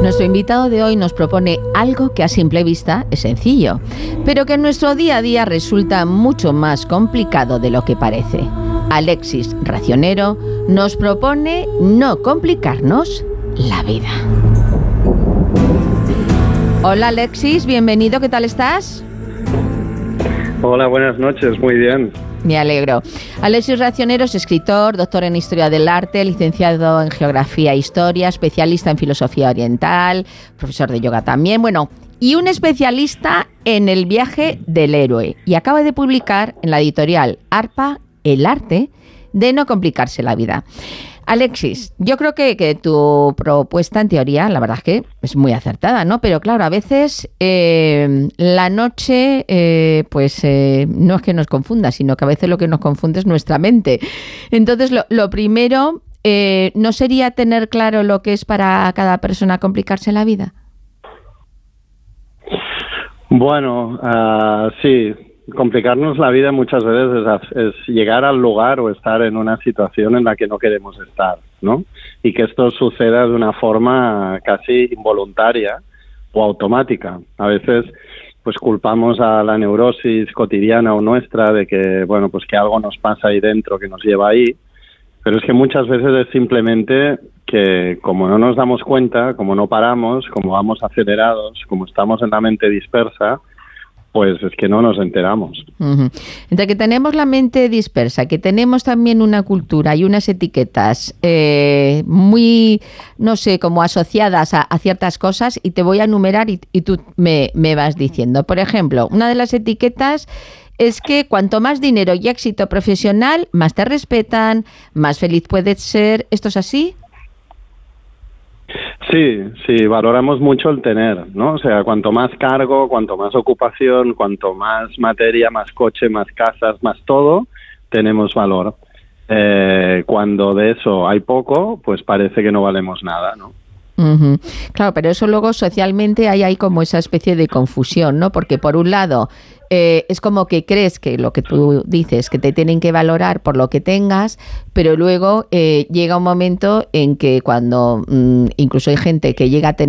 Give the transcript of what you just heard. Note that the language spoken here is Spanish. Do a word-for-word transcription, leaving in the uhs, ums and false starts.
Nuestro invitado de hoy nos propone algo que a simple vista es sencillo, pero que en nuestro día a día resulta mucho más complicado de lo que parece. Alexis Racionero nos propone no complicarnos la vida. Hola Alexis, bienvenido, ¿qué tal estás? Hola, buenas noches, muy bien. Me alegro. Alexis Racionero es escritor, doctor en Historia del Arte, licenciado en Geografía e Historia, especialista en Filosofía Oriental, profesor de yoga también, bueno, y un especialista en el viaje del héroe. Y acaba de publicar en la editorial ARPA El arte de no complicarse la vida. Alexis, yo creo que, que tu propuesta en teoría, la verdad es que es muy acertada, ¿no? Pero claro, a veces eh, la noche, eh, pues eh, no es que nos confunda, sino que a veces lo que nos confunde es nuestra mente. Entonces, lo, lo primero, eh, ¿no sería tener claro lo que es para cada persona complicarse la vida? Bueno, uh, sí. Complicarnos la vida muchas veces es, es llegar al lugar o estar en una situación en la que no queremos estar, ¿no? Y que esto suceda de una forma casi involuntaria o automática. A veces, pues culpamos a la neurosis cotidiana o nuestra de que, bueno, pues que algo nos pasa ahí dentro que nos lleva ahí. Pero es que muchas veces es simplemente que como no nos damos cuenta, como no paramos, como vamos acelerados, como estamos en la mente dispersa, pues es que no nos enteramos. Uh-huh. Entre que tenemos la mente dispersa, que tenemos también una cultura y unas etiquetas eh, muy, no sé, como asociadas a, a ciertas cosas, y te voy a enumerar y, y tú me, me vas diciendo. Por ejemplo, una de las etiquetas es que cuanto más dinero y éxito profesional, más te respetan, más feliz puedes ser. ¿Esto es así? Sí, sí, valoramos mucho el tener, ¿no? O sea, cuanto más cargo, cuanto más ocupación, cuanto más materia, más coche, más casas, más todo, tenemos valor. Eh, cuando de eso hay poco, pues parece que no valemos nada, ¿no? Uh-huh. Claro, pero eso luego socialmente hay ahí como esa especie de confusión, ¿no? Porque por un lado eh, es como que crees que lo que tú dices, que te tienen que valorar por lo que tengas, pero luego eh, llega un momento en que cuando mmm, incluso hay gente que llega a tener